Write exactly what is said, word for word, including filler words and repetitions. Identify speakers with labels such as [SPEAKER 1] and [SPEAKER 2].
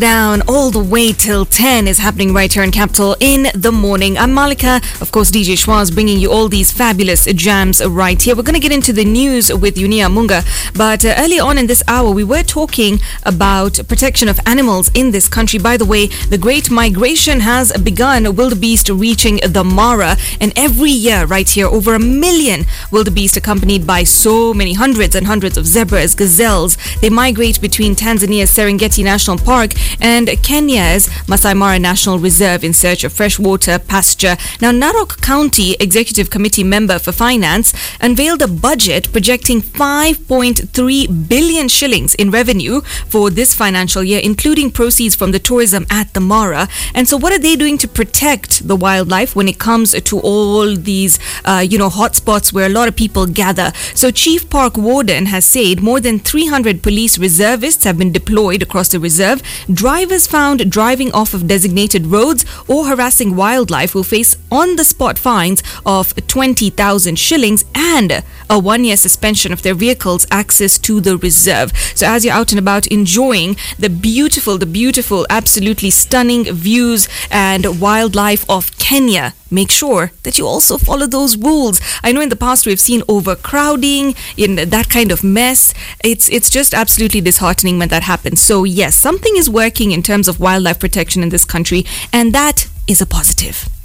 [SPEAKER 1] Down all the way till ten is happening right here in Capital in the morning. I'm Malika, of course D J Schwaz, bringing you all these fabulous jams right here. We're going to get into the news with Unia Munga, but uh, earlier on in this hour we were talking about protection of animals in this country. By the way, the Great Migration has begun, wildebeest reaching the Mara, and every year right here over a million wildebeest accompanied by so many hundreds and hundreds of zebras, gazelles. They migrate between Tanzania's Serengeti National Park and Kenya's Masai Mara National Reserve in search of freshwater pasture. Now, Narok County Executive Committee member for Finance unveiled a budget projecting five point three billion shillings in revenue for this financial year, including proceeds from the tourism at the Mara. And so what are they doing to protect the wildlife when it comes to all these, uh, you know, hotspots where a lot of people gather? So Chief Park Warden has said more than three hundred police reservists have been deployed across the reserve. Drivers found driving off of designated roads or harassing wildlife will face on-the-spot fines of twenty thousand shillings and a one-year suspension of their vehicles' access to the reserve. So as you're out and about enjoying the beautiful, the beautiful, absolutely stunning views and wildlife of Kenya, make sure that you also follow those rules. I know in the past we've seen overcrowding, in that kind of mess. It's it's just absolutely disheartening when that happens. So yes, something is working in terms of wildlife protection in this country, and that is a positive.